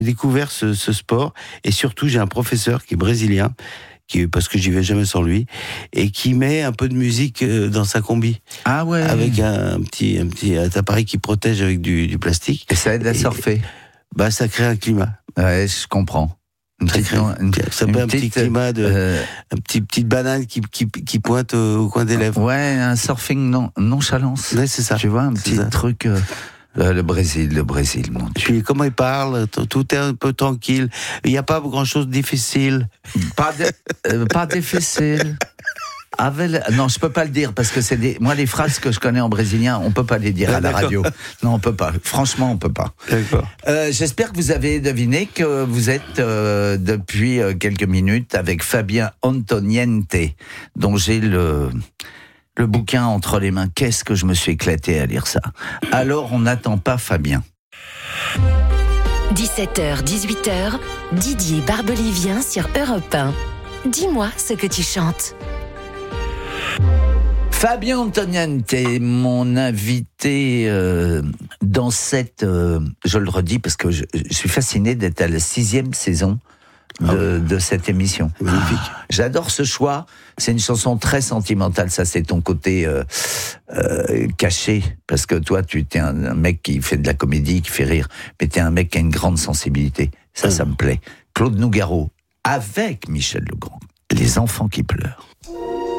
découvert ce sport, et surtout j'ai un professeur qui est brésilien, parce que j'y vais jamais sans lui, et qui met un peu de musique dans sa combi. Ah ouais. Avec un petit appareil qui protège avec du plastique. Et ça aide à surfer. Ça crée un climat. Ouais, je comprends. Ça fait un petit climat petite banane qui pointe au coin des lèvres. Ouais, un surfing nonchalance. Ouais, c'est ça. Tu vois, un petit truc. Le Brésil, mon Dieu. Puis comment il parle, tout est un peu tranquille. Il n'y a pas grand-chose de difficile. Pas difficile. Non, je peux pas le dire parce que moi les phrases que je connais en brésilien, on peut pas les dire à la radio. Non, on peut pas. Franchement, on peut pas. D'accord. J'espère que vous avez deviné que vous êtes depuis quelques minutes avec Fabien Antoniente, dont j'ai le bouquin entre les mains. Qu'est-ce que je me suis éclaté à lire ça. Alors, on n'attend pas Fabien. 17h, 18h, Didier Barbelivien sur Europe 1. Dis-moi ce que tu chantes. Fabien Antoniente est mon invité dans cette... je le redis parce que je suis fasciné d'être à la 6e saison de cette émission. Magnifique. J'adore ce choix. C'est une chanson très sentimentale. Ça, c'est ton côté caché. Parce que toi, tu es un mec qui fait de la comédie, qui fait rire. Mais tu es un mec qui a une grande sensibilité. Ça me plaît. Claude Nougaro, avec Michel Legrand. Les enfants qui pleurent.